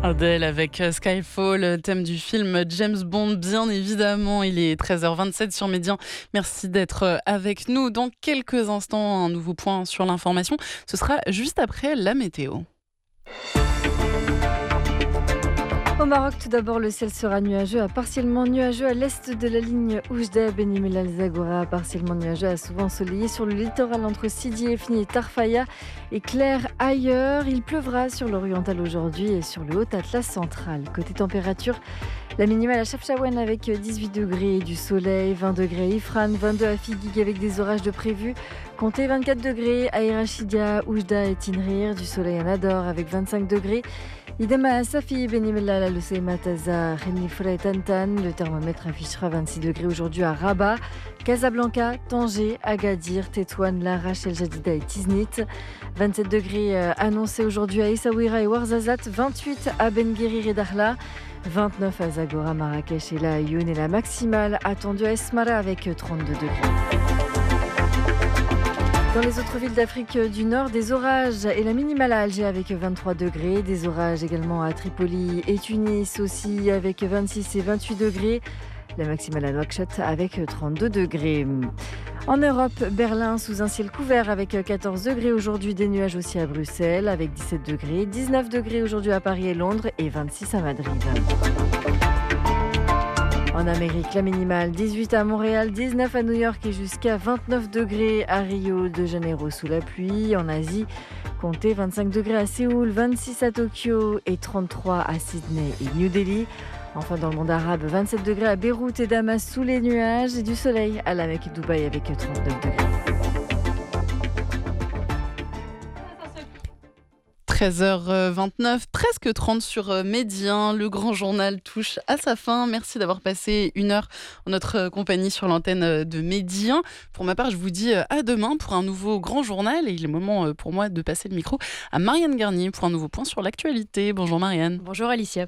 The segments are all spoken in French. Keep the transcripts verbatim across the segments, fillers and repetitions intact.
Adele avec euh, Skyfall, thème du film James Bond, bien évidemment. Il est treize heures vingt-sept sur Médien. Merci d'être euh, avec nous. Dans quelques instants, un nouveau point sur l'information. Ce sera juste après la météo. Au Maroc, tout d'abord, le ciel sera nuageux à partiellement nuageux à l'est de la ligne Oujda, Beni Mellal Zagoura, partiellement nuageux à souvent ensoleillé sur le littoral entre Sidi Ifni et Tarfaya et clair ailleurs. Il pleuvra sur l'oriental aujourd'hui et sur le haut Atlas central. Côté température, la minimale à Chefchaouen avec dix-huit degrés, du soleil, vingt degrés à Ifran, vingt-deux à Figuig avec des orages de prévus. Comptez vingt-quatre degrés à Irachidia, Oujda et Tinrir, du soleil à Nador avec vingt-cinq degrés. Idem à Safi, Beni Mellal, Al Hoceima Taza, Renifra et Tantan. Le thermomètre affichera vingt-six degrés aujourd'hui à Rabat, Casablanca, Tanger, Agadir, Tétouan, Larache, El Jadida et Tiznit. vingt-sept degrés annoncés aujourd'hui à Essaouira et Ouarzazate, vingt-huit à Ben Guerir et Dakhla, vingt-neuf à Zagora, Marrakech et La Ayoun, et la maximale attendue à Esmara avec trente-deux degrés. Dans les autres villes d'Afrique du Nord, des orages et la minimale à Alger avec vingt-trois degrés. Des orages également à Tripoli et Tunis aussi avec vingt-six et vingt-huit degrés. La maximale à Nouakchott avec trente-deux degrés. En Europe, Berlin sous un ciel couvert avec quatorze degrés aujourd'hui, des nuages aussi à Bruxelles avec dix-sept degrés. dix-neuf degrés aujourd'hui à Paris et Londres et vingt-six à Madrid. En Amérique, la minimale dix-huit à Montréal, dix-neuf à New York et jusqu'à vingt-neuf degrés à Rio de Janeiro sous la pluie. En Asie, comptez vingt-cinq degrés à Séoul, vingt-six à Tokyo et trente-trois à Sydney et New Delhi. Enfin, dans le monde arabe, vingt-sept degrés à Beyrouth et Damas sous les nuages et du soleil à la Mecque et Dubaï avec trente-neuf degrés. treize heures vingt-neuf, presque trente sur Médien. Le grand journal touche à sa fin. Merci d'avoir passé une heure en notre compagnie sur l'antenne de Médien. Pour ma part, je vous dis à demain pour un nouveau grand journal. Et il est moment pour moi de passer le micro à Marianne Garnier pour un nouveau point sur l'actualité. Bonjour Marianne. Bonjour Alicia.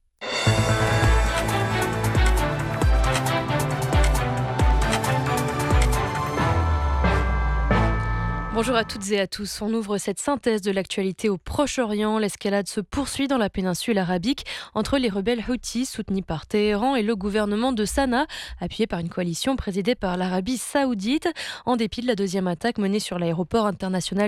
Bonjour à toutes et à tous. On ouvre cette synthèse de l'actualité au Proche-Orient. L'escalade se poursuit dans la péninsule arabique entre les rebelles Houthis soutenus par Téhéran et le gouvernement de Sanaa, appuyé par une coalition présidée par l'Arabie saoudite. En dépit de la deuxième attaque menée sur l'aéroport international